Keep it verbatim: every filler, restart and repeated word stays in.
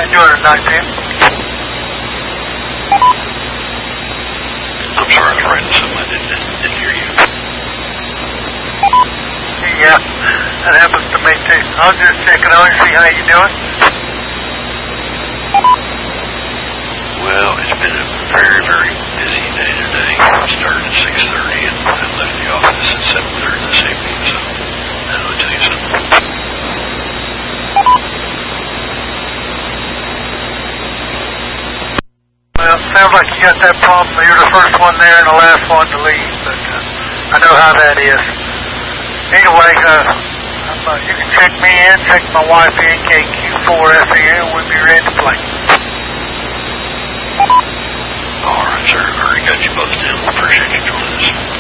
you doing tonight, Tim? I'm sorry, I was writing something. I didn't, didn't hear you. Yeah, that happens to me too. I was just checking on you, see how you doing. Well, it's been a very, very busy day today. I started at six thirty and I left the office at seven thirty this evening, so that'll tell you something. Well, it sounds like you got that problem. You're the first one there and the last one to leave, but uh, I know how that is. Anyway, uh, uh, you can check me in, check my wife in, K Q four F E L, we'll be ready to play. All right, sir. I already got you both down. Appreciate you joining us.